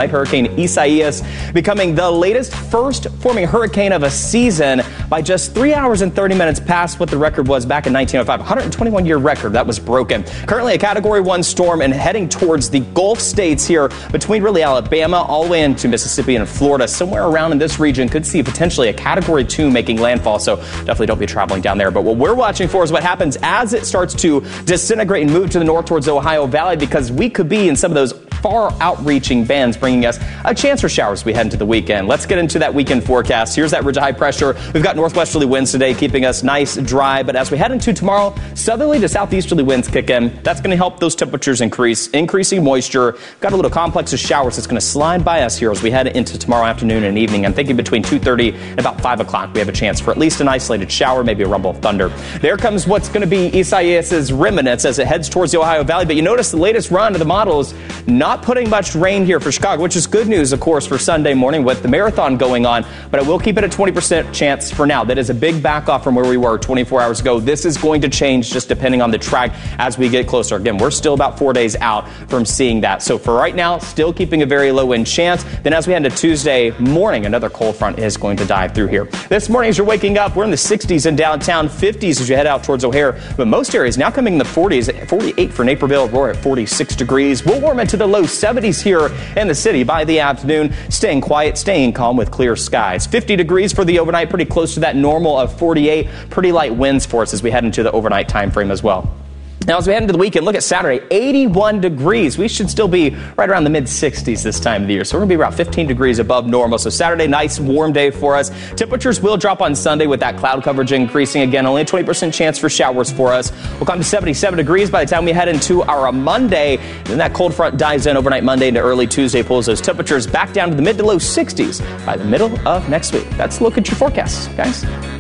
Hurricane Isaias becoming the latest first forming hurricane of a season by just 3 hours and 30 minutes past what the record was back in 1905. 121-year record that was broken. Currently a Category 1 storm and heading towards the Gulf states here between really Alabama all the way into Mississippi and Florida. Somewhere around in this region could see potentially a Category 2 making landfall, so definitely don't be traveling down there. But what we're watching for is what happens as it starts to disintegrate and move to the north towards the Ohio Valley, because we could be in some of those far outreaching bands bringing us a chance for showers as we head into the weekend. Let's get into that weekend forecast. Here's that ridge of high pressure. We've got northwesterly winds today keeping us nice, dry, but as we head into tomorrow, southerly to southeasterly winds kick in. That's going to help those temperatures increase, increasing moisture. Got a little complex of showers that's going to slide by us here as we head into tomorrow afternoon and evening. I'm thinking between 2:30 and about 5 o'clock we have a chance for at least an isolated shower, maybe a rumble of thunder. There comes what's going to be Isaias' remnants as it heads towards the Ohio Valley, but you notice the latest run of the model is not putting much rain here for Chicago, which is good news, of course, for Sunday morning with the marathon going on, but I will keep it at 20% chance for now. That is a big back off from where we were 24 hours ago. This is going to change just depending on the track as we get closer. Again, we're still about 4 days out from seeing that. So for right now, still keeping a very low wind chance. Then as we head into Tuesday morning, another cold front is going to dive through here. This morning as you're waking up, we're in the 60s in downtown, 50s as you head out towards O'Hare, but most areas now coming in the 40s, 48 for Naperville, Aurora at 46 degrees. We'll warm into the low 70s here in the city by the afternoon, staying quiet, staying calm with clear skies. 50 degrees for the overnight, pretty close to that normal of 48. Pretty light winds for us as we head into the overnight time frame as well. Now, as we head into the weekend, look at Saturday, 81 degrees. We should still be right around the mid-60s this time of the year. So we're going to be around 15 degrees above normal. So Saturday, nice warm day for us. Temperatures will drop on Sunday with that cloud coverage increasing again. Only a 20% chance for showers for us. We'll come to 77 degrees by the time we head into our Monday. Then that cold front dives in overnight Monday into early Tuesday, pulls those temperatures back down to the mid to low 60s by the middle of next week. That's a look at your forecasts, guys.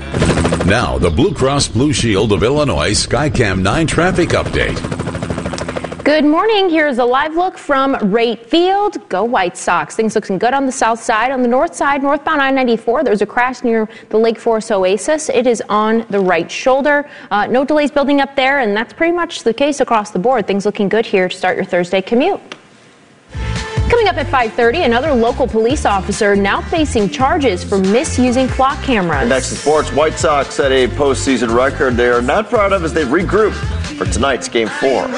Now, the Blue Cross Blue Shield of Illinois Skycam 9 traffic update. Good morning. Here's a live look from Rate Field. Go White Sox. Things looking good on the south side. On the north side, northbound I-94, there's a crash near the Lake Forest Oasis. It is on the right shoulder. No delays building up there, and that's pretty much the case across the board. Things looking good here to start your Thursday commute. Coming up at 5:30, another local police officer now facing charges for misusing clock cameras. And next to sports, White Sox set a postseason record they are not proud of as they regroup for tonight's Game 4.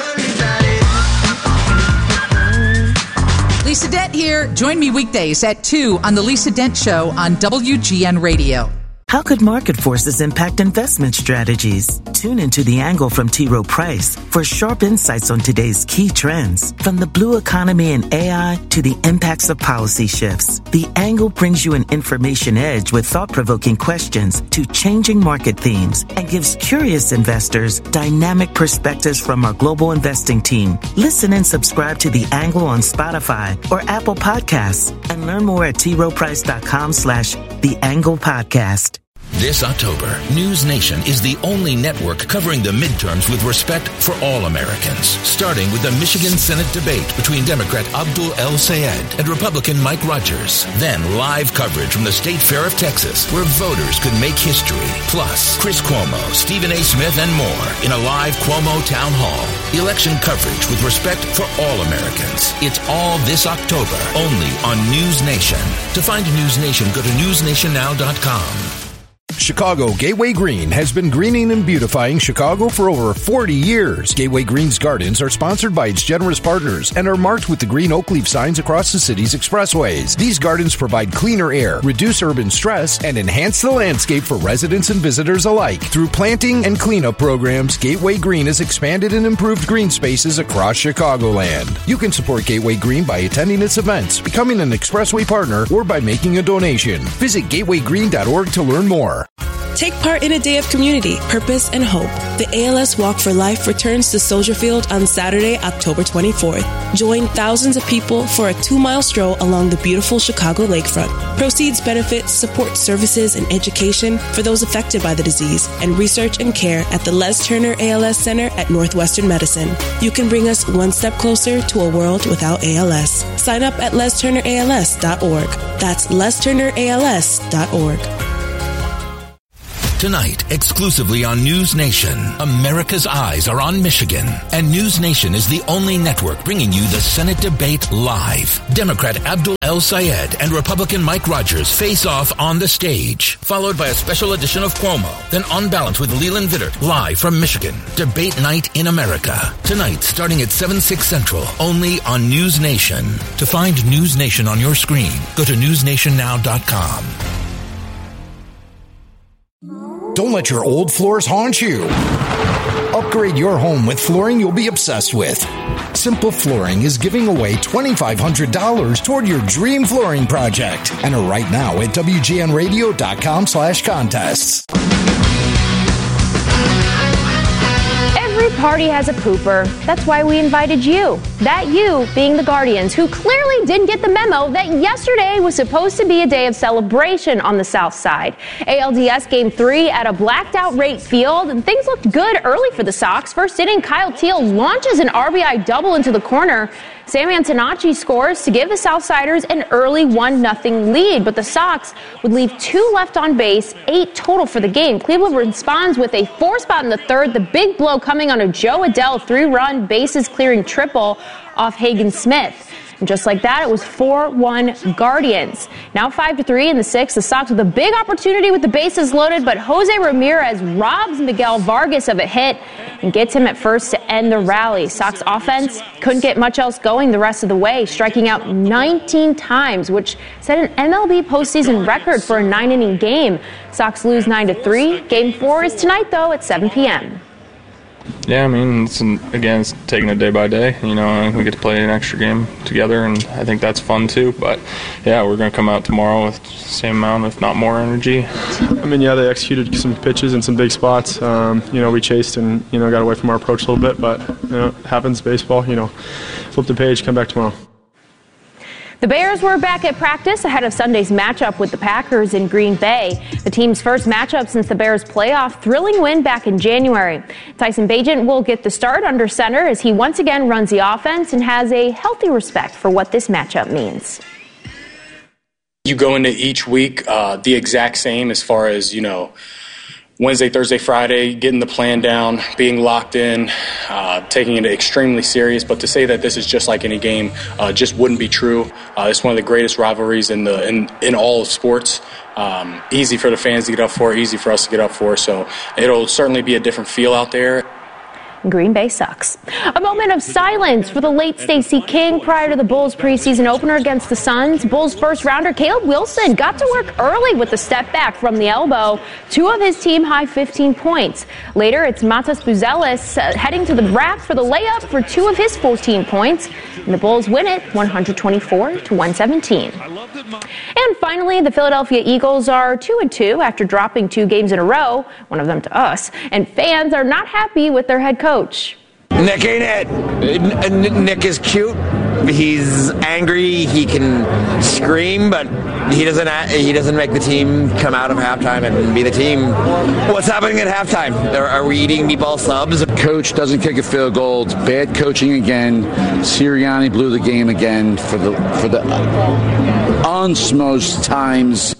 Lisa Dent here. Join me weekdays at 2 on The Lisa Dent Show on WGN Radio. How could market forces impact investment strategies? Tune into The Angle from T. Rowe Price for sharp insights on today's key trends. From the blue economy and AI to the impacts of policy shifts, The Angle brings you an information edge with thought-provoking questions to changing market themes and gives curious investors dynamic perspectives from our global investing team. Listen and subscribe to The Angle on Spotify or Apple Podcasts and learn more at troweprice.com/The Angle Podcast. This October, News Nation is the only network covering the midterms with respect for all Americans. Starting with the Michigan Senate debate between Democrat Abdul El Sayed and Republican Mike Rogers. Then live coverage from the State Fair of Texas, where voters could make history. Plus, Chris Cuomo, Stephen A. Smith, and more in a live Cuomo Town Hall. Election coverage with respect for all Americans. It's all this October, only on News Nation. To find News Nation, go to newsnationnow.com. Chicago Gateway Green has been greening and beautifying Chicago for over 40 years. Gateway Green's gardens are sponsored by its generous partners and are marked with the green oak leaf signs across the city's expressways. These gardens provide cleaner air, reduce urban stress, and enhance the landscape for residents and visitors alike. Through planting and cleanup programs, Gateway Green has expanded and improved green spaces across Chicagoland. You can support Gateway Green by attending its events, becoming an expressway partner, or by making a donation. Visit gatewaygreen.org to learn more. Take part in a day of community, purpose, and hope. The ALS Walk for Life returns to Soldier Field on Saturday, October 24th. Join thousands of people for a 2-mile stroll along the beautiful Chicago lakefront. Proceeds benefit support services and education for those affected by the disease and research and care at the Les Turner ALS Center at Northwestern Medicine. You can bring us one step closer to a world without ALS. Sign up at lesturnерals.org. That's lesturnerals.org. Tonight, exclusively on News Nation, America's eyes are on Michigan, and News Nation is the only network bringing you the Senate debate live. Democrat Abdul El-Sayed and Republican Mike Rogers face off on the stage, followed by a special edition of Cuomo, then On Balance with Leland Vittert, live from Michigan. Debate night in America. Tonight, starting at 7/6 Central, only on News Nation. To find News Nation on your screen, go to newsnationnow.com. Don't let your old floors haunt you. Upgrade your home with flooring you'll be obsessed with. Simple Flooring is giving away $2,500 toward your dream flooring project. Enter right now at WGNradio.com/contests. Every party has a pooper. That's why we invited you. That you being the Guardians, who clearly didn't get the memo that yesterday was supposed to be a day of celebration on the South Side. ALDS Game 3 at a blacked-out Rate Field, and things looked good early for the Sox. First inning, Kyle Teel launches an RBI double into the corner. Sam Antonacci scores to give the Southsiders an early 1-0 lead, but the Sox would leave 2 left on base, 8 total for the game. Cleveland responds with a 4 spot in the third, the big blow coming on a Joe Adell 3-run bases-clearing triple off Hagen Smith. And just like that, it was 4-1 Guardians. Now 5-3 in the 6th. The Sox with a big opportunity with the bases loaded, but Jose Ramirez robs Miguel Vargas of a hit and gets him at first to end the rally. Sox offense couldn't get much else going the rest of the way, striking out 19 times, which set an MLB postseason record for a 9-inning game. Sox lose 9-3. Game 4 is tonight, though, at 7 p.m. Yeah, I mean, it's taking it day by day. You know, we get to play an extra game together, and I think that's fun too. But, yeah, we're going to come out tomorrow with the same amount, if not more, energy. I mean, yeah, they executed some pitches in some big spots. We chased and, got away from our approach a little bit. But, it happens, baseball. Flip the page, come back tomorrow. The Bears were back at practice ahead of Sunday's matchup with the Packers in Green Bay. The team's first matchup since the Bears' playoff thrilling win back in January. Tyson Bagent will get the start under center as he once again runs the offense and has a healthy respect for what this matchup means. You go into each week the exact same as far as, Wednesday, Thursday, Friday, getting the plan down, being locked in, taking it extremely serious. But to say that this is just like any game just wouldn't be true. It's one of the greatest rivalries in all of sports. Easy for the fans to get up for, easy for us to get up for. So it'll certainly be a different feel out there. Green Bay sucks. A moment of silence for the late Stacey King prior to the Bulls preseason opener against the Suns. Bulls first-rounder Caleb Wilson got to work early with the step back from the elbow. 2 of his team-high 15 points. Later, it's Matas Buzelis heading to the rack for the layup for 2 of his 14 points. And the Bulls win it 124-117. And finally, the Philadelphia Eagles are 2-2 after dropping 2 games in a row, one of them to us. And fans are not happy with their head coach. Nick ain't it. Nick is cute. He's angry. He can scream, but he doesn't make the team come out of halftime and be the team. What's happening at halftime? Are we eating meatball subs? Coach doesn't kick a field goal. It's bad coaching again. Sirianni blew the game again for the most times.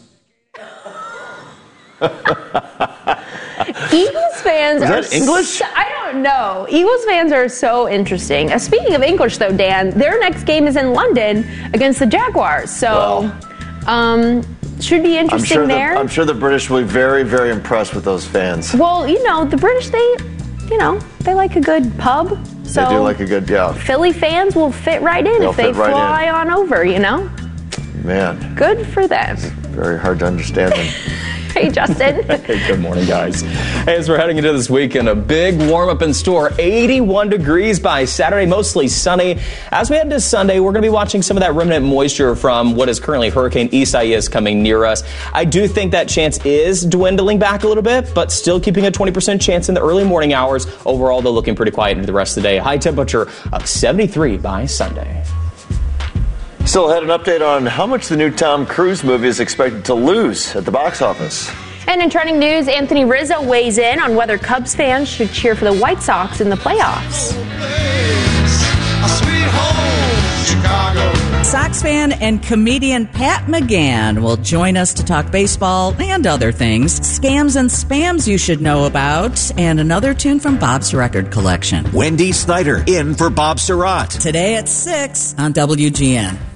Eagles fans are English? I don't know. Eagles fans are so interesting. Speaking of English, though, Dan, their next game is in London against the Jaguars. So, should be interesting there. I'm sure the British will be very, very impressed with those fans. Well, the British, they like a good pub. So they do like a good, Philly fans will fit right in if they fly on over, Man. Good for them. It's very hard to understand them. Hey, Justin. Hey, good morning, guys. Hey, as we're heading into this weekend, a big warm-up in store. 81 degrees by Saturday, mostly sunny. As we head into Sunday, we're going to be watching some of that remnant moisture from what is currently Hurricane Isaias coming near us. I do think that chance is dwindling back a little bit, but still keeping a 20% chance in the early morning hours. Overall, they're looking pretty quiet into the rest of the day. High temperature of 73 by Sunday. Still had an update on how much the new Tom Cruise movie is expected to lose at the box office. And in trending news, Anthony Rizzo weighs in on whether Cubs fans should cheer for the White Sox in the playoffs. Sox fan and comedian Pat McGann will join us to talk baseball and other things, scams and spams you should know about, and another tune from Bob's record collection. Wendy Snyder in for Bob Surratt. Today at 6 on WGN.